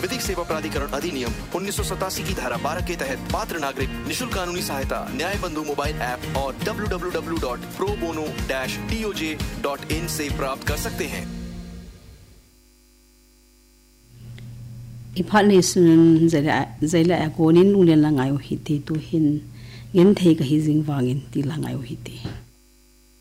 विधिक सेवा प्राधिकरण अधिनियम 1987 की धारा 12 के तहत पात्र नागरिक निशुल्क कानूनी सहायता न्याय बंधु मोबाइल ऐप और www.probono-toj.in से प्राप्त कर सकते हैं। इफालने सुन ज़ैला एकोनिन उन्हें लंगायो हिते तो हिन इन थे कहीं जिंग वांगिन ती लंगायो हिते